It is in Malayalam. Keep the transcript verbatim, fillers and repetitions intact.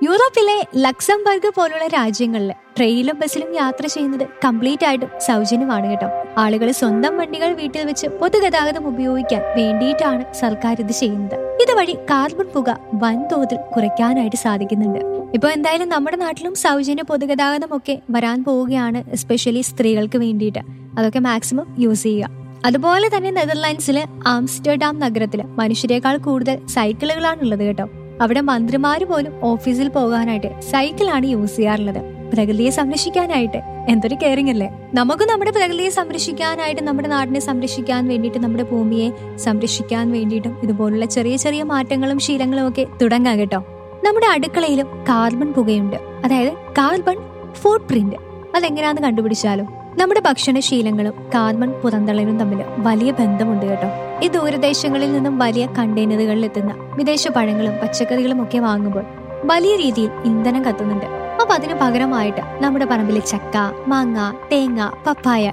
യൂറോപ്പിലെ ലക്സംബർഗ് പോലുള്ള രാജ്യങ്ങളിൽ ട്രെയിനിലും ബസ്സിലും യാത്ര ചെയ്യുന്നത് കംപ്ലീറ്റ് ആയിട്ടും സൗജന്യമാണ് കേട്ടോ. ആളുകൾ സ്വന്തം വണ്ടികൾ വീട്ടിൽ വെച്ച് പൊതുഗതാഗതം ഉപയോഗിക്കാൻ വേണ്ടിയിട്ടാണ് സർക്കാർ ഇത് ചെയ്യുന്നത്. ഇതുവഴി കാർബൺ പുക വൻതോതിൽ കുറയ്ക്കാനായിട്ട് സാധിക്കുന്നുണ്ട്. ഇപ്പൊ എന്തായാലും നമ്മുടെ നാട്ടിലും സൗജന്യ പൊതുഗതാഗതം ഒക്കെ വരാൻ പോവുകയാണ്, എസ്പെഷ്യലി സ്ത്രീകൾക്ക് വേണ്ടിയിട്ട്. അതൊക്കെ മാക്സിമം യൂസ് ചെയ്യുക. അതുപോലെ തന്നെ നെതർലാൻഡ്സിലെ ആംസ്റ്റർഡാം നഗരത്തില് മനുഷ്യരെക്കാൾ കൂടുതൽ സൈക്കിളുകളാണുള്ളത് കേട്ടോ. അവിടെ മന്ത്രിമാര് പോലും ഓഫീസിൽ പോകാനായിട്ട് സൈക്കിളാണ് യൂസ് ചെയ്യാറുള്ളത്. പ്രകൃതിയെ സംരക്ഷിക്കാനായിട്ട്. എന്തൊരു കെയറിംഗ് അല്ലേ. നമുക്ക് നമ്മുടെ പ്രകൃതിയെ സംരക്ഷിക്കാനായിട്ട്, നമ്മുടെ നാടിനെ സംരക്ഷിക്കാൻ വേണ്ടിയിട്ട്, നമ്മുടെ ഭൂമിയെ സംരക്ഷിക്കാൻ വേണ്ടിയിട്ടും ഇതുപോലുള്ള ചെറിയ ചെറിയ മാറ്റങ്ങളും ശീലങ്ങളും ഒക്കെ തുടങ്ങാം കേട്ടോ. നമ്മുടെ അടുക്കളയിലും കാർബൺ പുകയുണ്ട്, അതായത് കാർബൺ ഫുട് പ്രിന്റ്. അതെങ്ങനെയാന്ന് കണ്ടുപിടിച്ചാലും നമ്മുടെ ഭക്ഷണശീലങ്ങളും കാർബൺ പുറന്തള്ളലും തമ്മിൽ വലിയ ബന്ധമുണ്ട് കേട്ടോ. ഈ ദൂരദേശങ്ങളിൽ നിന്നും വലിയ കണ്ടെയ്നറുകളിൽ എത്തുന്ന വിദേശ പഴങ്ങളും പച്ചക്കറികളും ഒക്കെ വാങ്ങുമ്പോൾ വലിയ രീതിയിൽ ഇന്ധനം കത്തുന്നുണ്ട്. അപ്പൊ അതിന് പകരമായിട്ട് നമ്മുടെ പറമ്പിലെ ചക്ക, മാങ്ങ, തേങ്ങ, പപ്പായ